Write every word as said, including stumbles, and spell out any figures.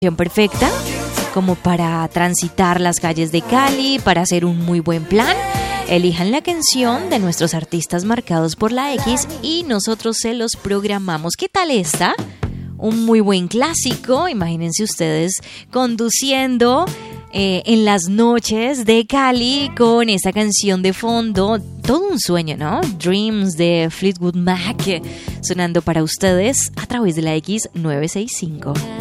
perfecta como para transitar las calles de Cali, para hacer un muy buen plan. Elijan la canción de nuestros artistas marcados por la X y nosotros se los programamos. ¿Qué tal esta? Un muy buen clásico. Imagínense ustedes conduciendo eh, en las noches de Cali con esta canción de fondo. Todo un sueño, ¿no? Dreams de Fleetwood Mac sonando para ustedes a través de la X novecientos sesenta y cinco.